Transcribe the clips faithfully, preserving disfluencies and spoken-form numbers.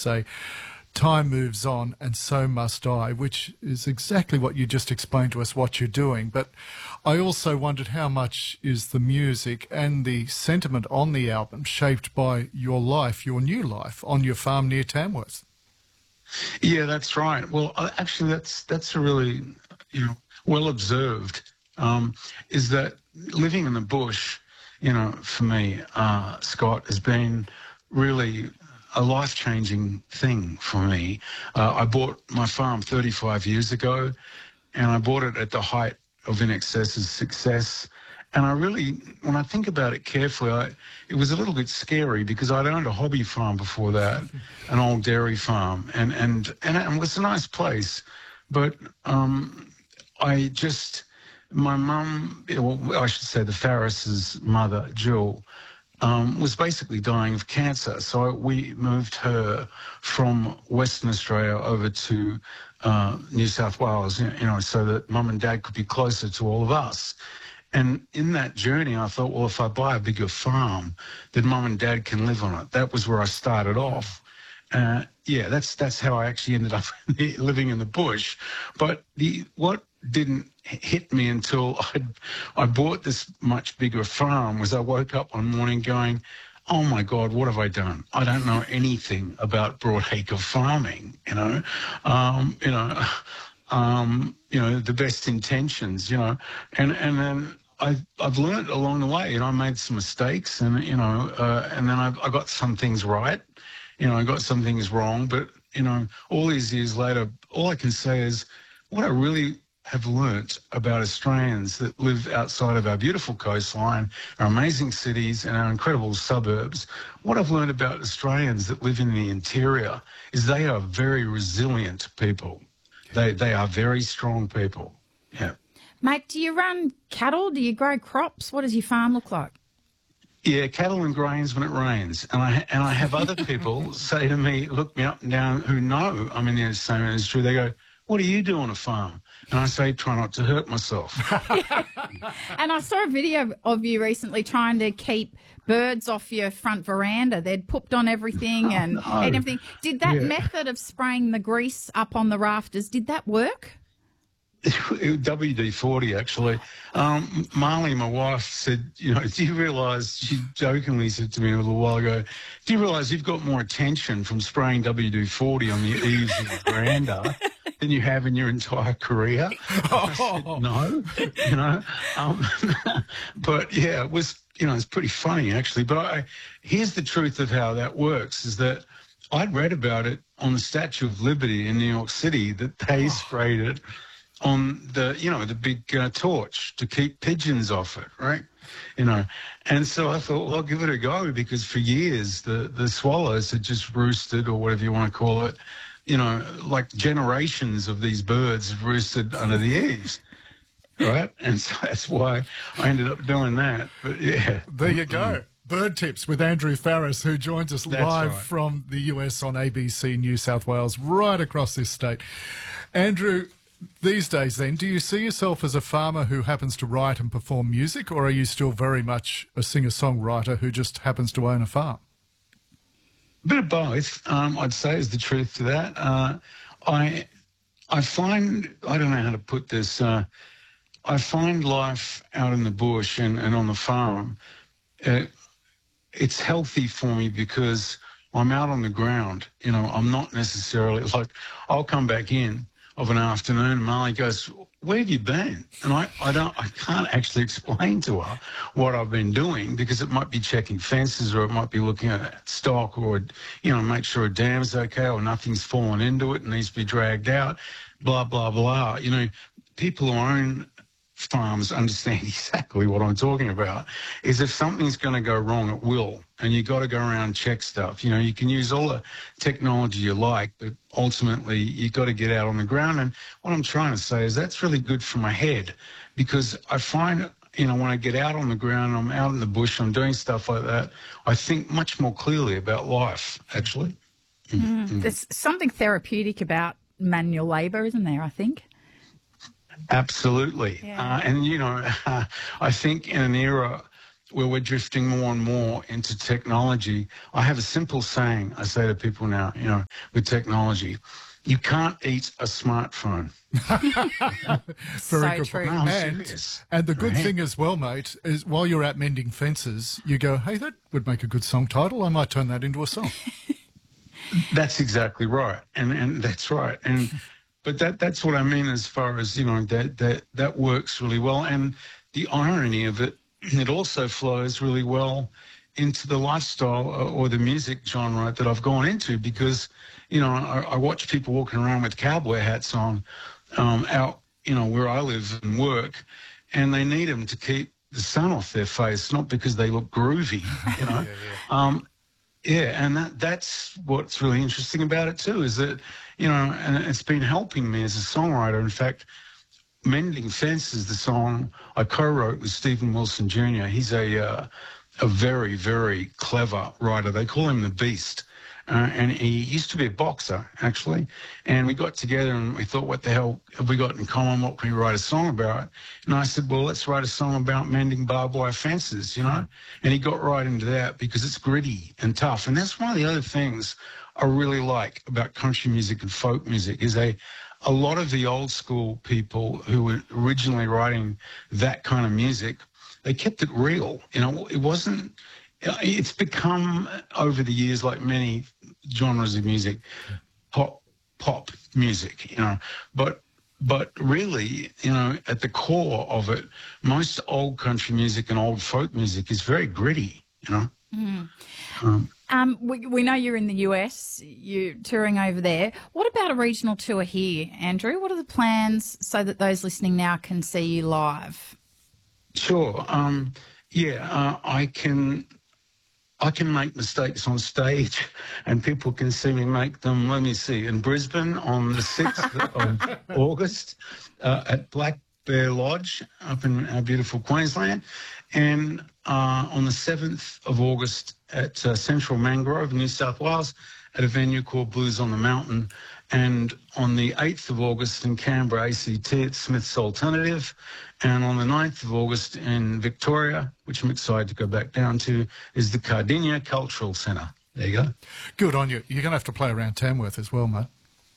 say, time moves on and so must I, which is exactly what you just explained to us what you're doing. But I also wondered how much is the music and the sentiment on the album shaped by your life, your new life, on your farm near Tamworth? Yeah, that's right. Well, uh, actually, that's that's a really, you know, well observed. Um, is that living in the bush, you know, for me, uh, Scott, has been really a life-changing thing for me. Uh, I bought my farm thirty-five years ago, and I bought it at the height of In Excess's success. And I really, when I think about it carefully, I, it was a little bit scary because I'd owned a hobby farm before that, an old dairy farm, and and and it was a nice place, but um, I just, my mum, well, I should say the Farris's mother, Jill, um, was basically dying of cancer. So we moved her from Western Australia over to uh, New South Wales, you know, so that mum and dad could be closer to all of us. And in that journey, I thought, well, if I buy a bigger farm, then mum and dad can live on it. That was where I started off. Uh, yeah, that's that's how I actually ended up living in the bush. But the what didn't hit me until I I bought this much bigger farm was I woke up one morning going, oh my God, what have I done? I don't know anything about broadacre farming. You know, um, you know, um, you know, the best intentions. You know, and and then. I've, I've learned along the way, you know, I made some mistakes and, you know, uh, and then I, I got some things right, you know, I got some things wrong, but, you know, all these years later, all I can say is what I really have learnt about Australians that live outside of our beautiful coastline, our amazing cities and our incredible suburbs, what I've learned about Australians that live in the interior is they are very resilient people. They, they are very strong people, yeah. Mate, do you run cattle? Do you grow crops? What does your farm look like? Yeah, cattle and grains when it rains. And I and I have other people say to me, look me up and down, who know I'm in the same industry. They go, what do you do on a farm? And I say, try not to hurt myself. And I saw a video of you recently trying to keep birds off your front veranda. They'd pooped on everything and, oh, no. and everything. Did that Yeah. method of spraying the grease up on the rafters, did that work? W D forty, actually. Um, Marley, my wife, said, you know, do you realise, she jokingly said to me a little while ago, do you realise you've got more attention from spraying W D forty on the eaves of the veranda than you have in your entire career? I said, no, you know. Um, but, yeah, it was, you know, it's pretty funny, actually. But I, here's the truth of how that works, is that I'd read about it on the Statue of Liberty in New York City, that they sprayed it on the, you know, the big uh, torch to keep pigeons off it, right? You know, and so I thought, well, I'll give it a go, because for years the, the swallows had just roosted, or whatever you want to call it, you know, like generations of these birds had roosted under the eaves, right? And so that's why I ended up doing that. But yeah. There you go. Bird Tips with Andrew Farris, who joins us That's live right. from the U S on A B C New South Wales, right across this state. Andrew, these days then, do you see yourself as a farmer who happens to write and perform music, or are you still very much a singer-songwriter who just happens to own a farm? A bit of both, um, I'd say, is the truth to that. Uh, I I find, I don't know how to put this, uh, I find life out in the bush and, and on the farm, uh, it's healthy for me because I'm out on the ground. You know, I'm not necessarily, like, I'll come back in of an afternoon, and Marley goes, where have you been? And I, I don't, I can't actually explain to her what I've been doing, because it might be checking fences, or it might be looking at stock, or, you know, make sure a dam's okay, or nothing's fallen into it and needs to be dragged out, blah, blah, blah. You know, people who own farms understand exactly what I'm talking about, is if something's going to go wrong, it will. And you got to go around and check stuff. You know, you can use all the technology you like, but ultimately you got to get out on the ground. And what I'm trying to say is that's really good for my head, because I find, you know, when I get out on the ground, I'm out in the bush, I'm doing stuff like that, I think much more clearly about life, actually. Mm. Mm. There's something therapeutic about manual labour, isn't there, I think? Absolutely. Yeah. Uh, and, you know, uh, I think in an era where we're drifting more and more into technology. I have a simple saying I say to people now, you know, with technology, you can't eat a smartphone. So Very good true. No, I'm And, serious. and the good Right. thing as well, mate, is while you're out mending fences, you go, hey, that would make a good song title. I might turn that into a song. That's exactly right, and and that's right, and but that that's what I mean as far as, you know, that that that works really well, and the irony of it, it also flows really well into the lifestyle or the music genre that I've gone into, because, you know, I, I watch people walking around with cowboy hats on, um, out, you know, where I live and work, and they need them to keep the sun off their face, not because they look groovy, you know. yeah, yeah. Um, Yeah, and that that's what's really interesting about it too, is that, you know, and it's been helping me as a songwriter. In fact, Mending Fences, the song I co-wrote with Stephen Wilson Junior He's a uh, a very, very clever writer. They call him the Beast. Uh, and he used to be a boxer, actually. And we got together and we thought, what the hell have we got in common? What can we write a song about? And I said, well, let's write a song about mending barbed wire fences, you know? And he got right into that because it's gritty and tough. And that's one of the other things I really like about country music and folk music, is a, a lot of the old school people who were originally writing that kind of music, they kept it real. You know, it wasn't... It's become, over the years, like many genres of music, pop pop music, you know. But but really, you know, at the core of it, most old country music and old folk music is very gritty, you know. Mm. Um, Um, we, we know you're in the U S, you're touring over there. What about a regional tour here, Andrew? What are the plans so that those listening now can see you live? sure. Um, yeah, uh, I can... I can make mistakes on stage and people can see me make them. Let me see, in Brisbane on the sixth of August uh, at Black Bear Lodge up in our beautiful Queensland, and uh, on the seventh of August at uh, Central Mangrove, New South Wales, at a venue called Blues on the Mountain, and on the eighth of August in Canberra, A C T at Smith's Alternative, and on the ninth of August in Victoria, which I'm excited to go back down to, is the Cardinia Cultural Centre. There you go. Good on you. You're going to have to play around Tamworth as well, mate.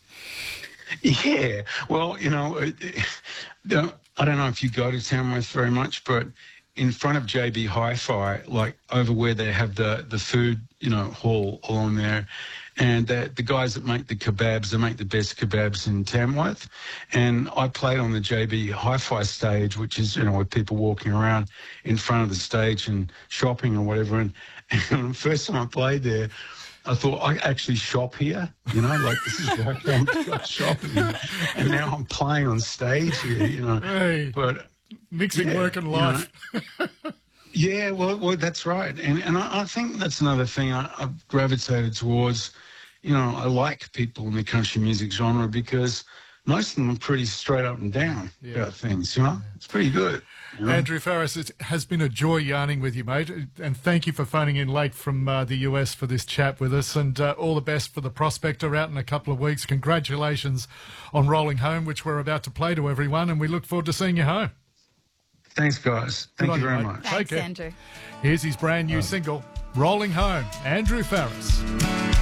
Yeah, well, you know, it, it, I don't know if you go to Tamworth very much, but in front of J B Hi-Fi, like over where they have the, the food, you know, hall along there, and the, the guys that make the kebabs, they make the best kebabs in Tamworth. And I played on the J B Hi-Fi stage, which is, you know, with people walking around in front of the stage and shopping or whatever. And, and the first time I played there, I thought, I actually shop here, you know, like this is where I come shopping. And now I'm playing on stage here, you know. Hey, but mixing yeah, work and you life. know, yeah, well, well, that's right. And and I, I think that's another thing I, I've gravitated towards. You know, I like people in the country music genre because most of them are pretty straight up and down Yeah. about things, you know. It's pretty good. You know? Andrew Farriss, it has been a joy yarning with you, mate. And thank you for phoning in late from uh, the U S for this chat with us. And uh, all the best for the Prospector out in a couple of weeks. Congratulations on Rolling Home, which we're about to play to everyone. And we look forward to seeing you home. Thanks, guys. Good Thank on you very mate. much. Take Thanks, care. Andrew. Here's his brand new single, Rolling Home, Andrew Farriss.